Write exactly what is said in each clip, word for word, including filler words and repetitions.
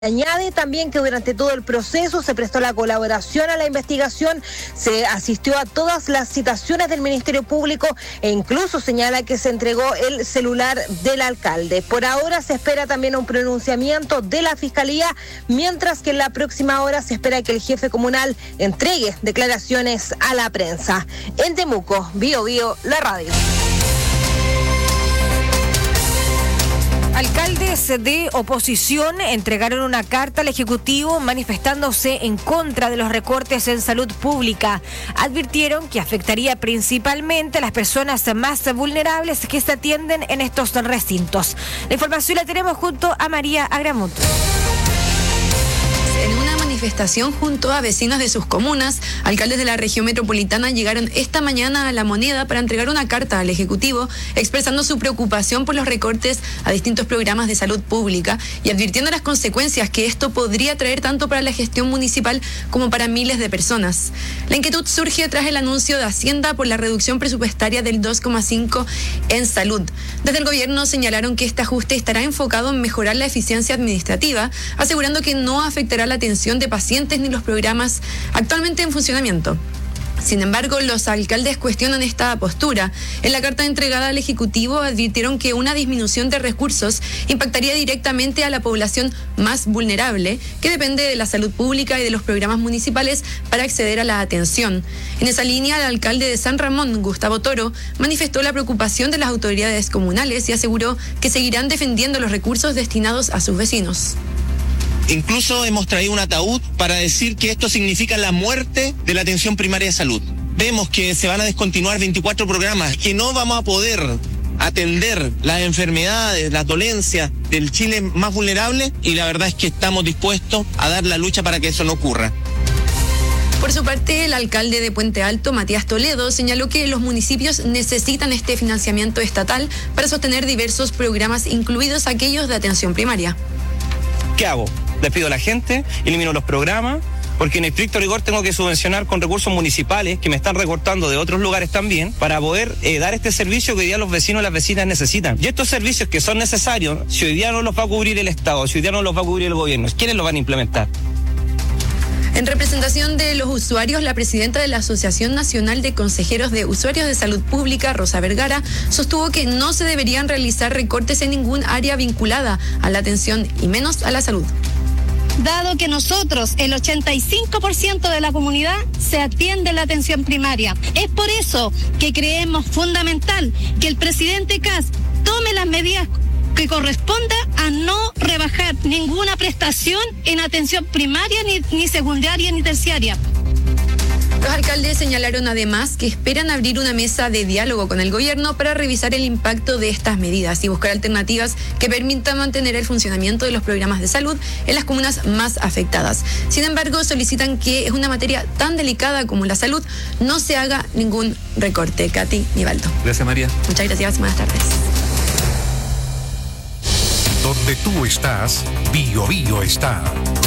Añade también que durante todo el proceso se prestó la colaboración a la investigación, se asistió a todas las citaciones del Ministerio Público e incluso señala que se entregó el celular del alcalde. Por ahora se espera también un pronunciamiento de la Fiscalía, mientras que en la próxima hora se espera que el jefe comunal entregue declaraciones a la prensa. En Temuco, Bio Bio, la radio. Alcaldes de oposición entregaron una carta al Ejecutivo manifestándose en contra de los recortes en salud pública. Advirtieron que afectaría principalmente a las personas más vulnerables que se atienden en estos recintos. La información la tenemos junto a María Agramut. En una manifestación junto a vecinos de sus comunas, alcaldes de la región metropolitana llegaron esta mañana a La Moneda para entregar una carta al Ejecutivo expresando su preocupación por los recortes a distintos programas de salud pública y advirtiendo las consecuencias que esto podría traer tanto para la gestión municipal como para miles de personas. La inquietud surge tras el anuncio de Hacienda por la reducción presupuestaria del dos coma cinco en salud. Desde el gobierno señalaron que este ajuste estará enfocado en mejorar la eficiencia administrativa, asegurando que no afectará la atención de pacientes ni los programas actualmente en funcionamiento. Sin embargo, los alcaldes cuestionan esta postura. En la carta entregada al Ejecutivo advirtieron que una disminución de recursos impactaría directamente a la población más vulnerable, que depende de la salud pública y de los programas municipales para acceder a la atención. En esa línea, el alcalde de San Ramón, Gustavo Toro, manifestó la preocupación de las autoridades comunales y aseguró que seguirán defendiendo los recursos destinados a sus vecinos. Incluso hemos traído un ataúd para decir que esto significa la muerte de la atención primaria de salud. Vemos que se van a descontinuar veinticuatro programas, que no vamos a poder atender las enfermedades, las dolencias del Chile más vulnerable, y la verdad es que estamos dispuestos a dar la lucha para que eso no ocurra. Por su parte, el alcalde de Puente Alto, Matías Toledo, señaló que los municipios necesitan este financiamiento estatal para sostener diversos programas, incluidos aquellos de atención primaria. ¿Qué hago? Despido a la gente, elimino los programas, porque en estricto rigor tengo que subvencionar con recursos municipales que me están recortando de otros lugares también para poder eh, dar este servicio que hoy día los vecinos y las vecinas necesitan. Y estos servicios que son necesarios, si hoy día no los va a cubrir el Estado, si hoy día no los va a cubrir el gobierno, ¿quiénes los van a implementar? En representación de los usuarios, la presidenta de la Asociación Nacional de Consejeros de Usuarios de Salud Pública, Rosa Vergara, sostuvo que no se deberían realizar recortes en ningún área vinculada a la atención y menos a la salud. Dado que nosotros, el ochenta y cinco por ciento de la comunidad, se atiende en la atención primaria. Es por eso que creemos fundamental que el presidente Kast tome las medidas que corresponda a no rebajar ninguna prestación en atención primaria, ni, ni secundaria, ni terciaria. Los alcaldes señalaron además que esperan abrir una mesa de diálogo con el gobierno para revisar el impacto de estas medidas y buscar alternativas que permitan mantener el funcionamiento de los programas de salud en las comunas más afectadas. Sin embargo, solicitan que es una materia tan delicada como la salud, no se haga ningún recorte. Katy Nivaldo. Gracias, María. Muchas gracias, buenas tardes. Donde tú estás, Bio Bio está.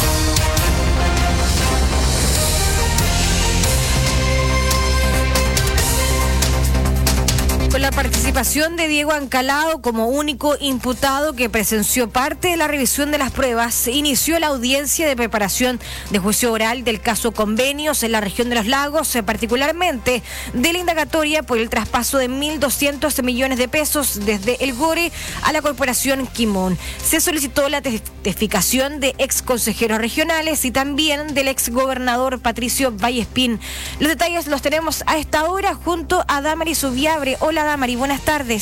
Con la participación de Diego Ancalao como único imputado que presenció parte de la revisión de las pruebas, inició la audiencia de preparación de juicio oral del caso Convenios en la región de los Lagos, particularmente de la indagatoria por el traspaso de mil doscientos millones de pesos desde el Gore a la corporación Kimón. Se solicitó la testificación de ex consejeros regionales y también del ex gobernador Patricio Vallespín. Los detalles los tenemos a esta hora junto a Damaris Subiabre. Hola, Damari, buenas tardes.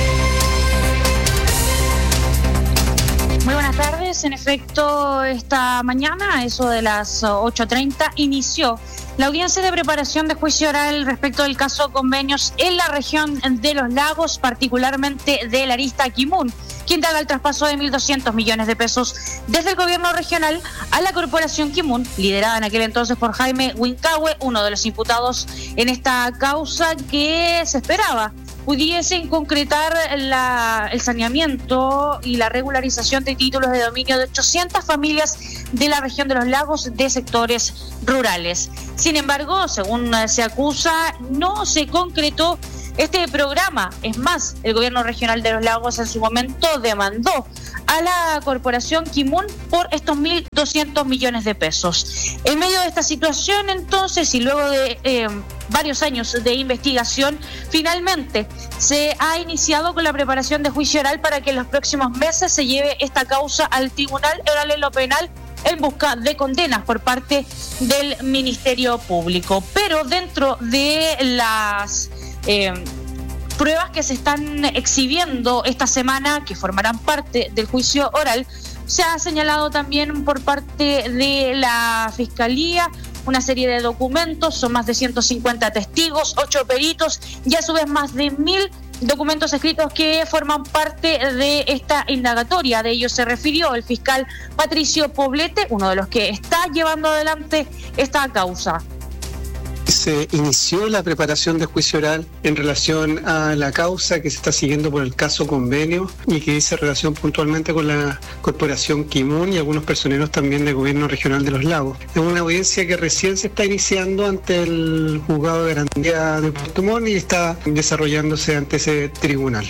Muy buenas tardes. En efecto, esta mañana, a eso de las ocho treinta, inició la audiencia de preparación de juicio oral respecto del caso Convenios en la región de los Lagos, particularmente de la arista Kimún, quien daga el traspaso de mil doscientos millones de pesos desde el gobierno regional a la corporación Kimún, liderada en aquel entonces por Jaime Huincahue, uno de los imputados en esta causa que se esperaba pudiesen concretar la, el saneamiento y la regularización de títulos de dominio de ochocientas familias de la región de los Lagos de sectores rurales. Sin embargo, según se acusa, no se concretó este programa. Es más, el gobierno regional de los Lagos en su momento demandó a la corporación Kimun por estos mil doscientos millones de pesos. En medio de esta situación, entonces, y luego de eh, varios años de investigación, finalmente se ha iniciado con la preparación de juicio oral para que en los próximos meses se lleve esta causa al Tribunal Oral en lo Penal en busca de condenas por parte del Ministerio Público. Pero dentro de las eh, pruebas que se están exhibiendo esta semana, que formarán parte del juicio oral, se ha señalado también por parte de la Fiscalía una serie de documentos, son más de ciento cincuenta testigos, ocho peritos y a su vez más de mil documentos escritos que forman parte de esta indagatoria. De ellos se refirió el fiscal Patricio Poblete, uno de los que está llevando adelante esta causa. Se inició la preparación de juicio oral en relación a la causa que se está siguiendo por el caso Convenio y que dice relación puntualmente con la corporación Kimun y algunos personeros también del gobierno regional de Los Lagos. Es una audiencia que recién se está iniciando ante el juzgado de garantía de Puerto Montt y está desarrollándose ante ese tribunal.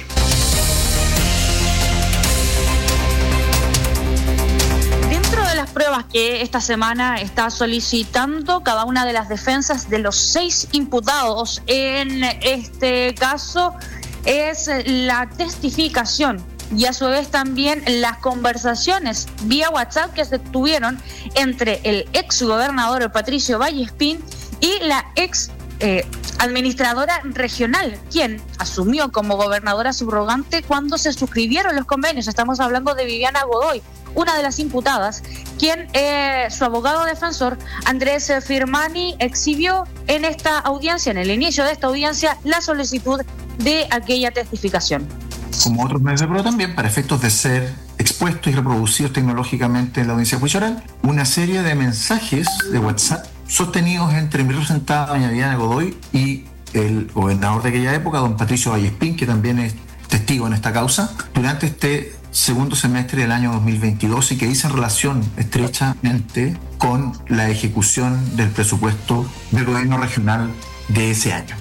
Pruebas que esta semana está solicitando cada una de las defensas de los seis imputados en este caso es la testificación y a su vez también las conversaciones vía WhatsApp que se tuvieron entre el ex gobernador Patricio Vallespín y la ex eh, administradora regional, quien asumió como gobernadora subrogante cuando se suscribieron los convenios. Estamos hablando de Viviana Godoy, una de las imputadas, quien eh, su abogado defensor, Andrés Firmani, exhibió en esta audiencia, en el inicio de esta audiencia, la solicitud de aquella testificación. Como otros medios de prueba también, para efectos de ser expuestos y reproducidos tecnológicamente en la audiencia judicial oral, una serie de mensajes de WhatsApp sostenidos entre mi representada, doña Viviana Godoy, y el gobernador de aquella época, don Patricio Vallespín, que también es testigo en esta causa, durante este segundo semestre del año dos mil veintidós y que dice relación estrechamente con la ejecución del presupuesto del gobierno regional de ese año.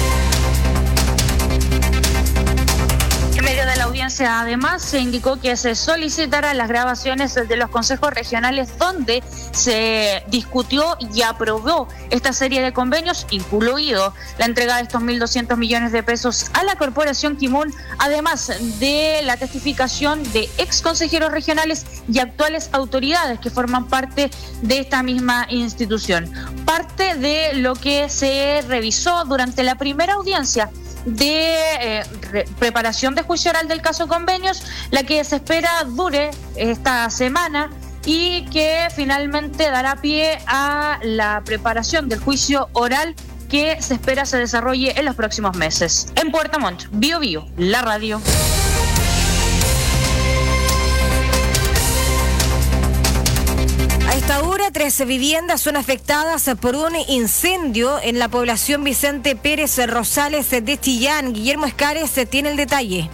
En medio de la audiencia, además, se indicó que se solicitarán las grabaciones de los consejos regionales donde se discutió y aprobó esta serie de convenios, incluido la entrega de estos mil doscientos millones de pesos a la corporación Kimun, además de la testificación de ex consejeros regionales y actuales autoridades que forman parte de esta misma institución. Parte de lo que se revisó durante la primera audiencia de eh, re, preparación de juicio oral del caso Convenios, la que se espera dure esta semana y que finalmente dará pie a la preparación del juicio oral que se espera se desarrolle en los próximos meses. En Puerto Montt, Bio Bio, la radio. A esta hora, trece viviendas son afectadas por un incendio en la población Vicente Pérez Rosales de Chillán. Guillermo Escares tiene el detalle.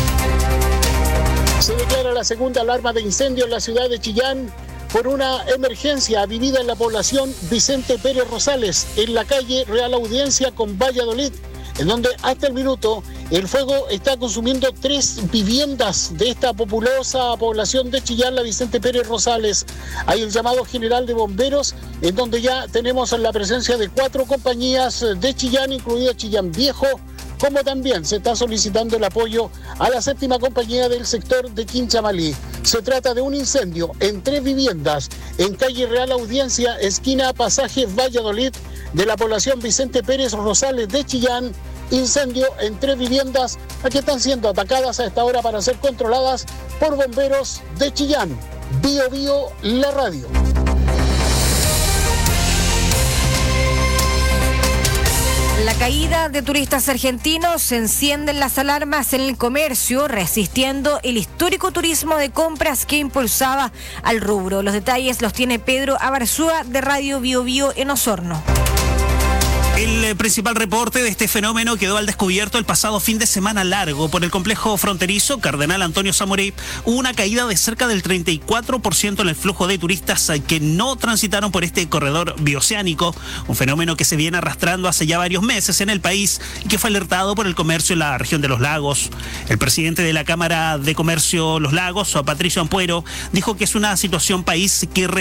Se declara la segunda alarma de incendio en la ciudad de Chillán por una emergencia vivida en la población Vicente Pérez Rosales, en la calle Real Audiencia con Valladolid, en donde hasta el minuto el fuego está consumiendo tres viviendas de esta populosa población de Chillán, la Vicente Pérez Rosales. Hay el llamado general de bomberos, en donde ya tenemos la presencia de cuatro compañías de Chillán, incluido Chillán Viejo, como también se está solicitando el apoyo a la séptima compañía del sector de Quinchamalí. Se trata de un incendio en tres viviendas en calle Real Audiencia, esquina Pasaje Valladolid, de la población Vicente Pérez Rosales de Chillán. Incendio en tres viviendas que están siendo atacadas a esta hora para ser controladas por bomberos de Chillán. Bio Bio, la radio. La caída de turistas argentinos, se encienden las alarmas en el comercio, resistiendo el histórico turismo de compras que impulsaba al rubro. Los detalles los tiene Pedro Abarzúa de Radio Bio Bio en Osorno. El principal reporte de este fenómeno quedó al descubierto el pasado fin de semana largo. Por el complejo fronterizo Cardenal Antonio Samoray hubo una caída de cerca del treinta y cuatro por ciento en el flujo de turistas que no transitaron por este corredor bioceánico, un fenómeno que se viene arrastrando hace ya varios meses en el país y que fue alertado por el comercio en la región de Los Lagos. El presidente de la Cámara de Comercio Los Lagos, Patricio Ampuero, dijo que es una situación país que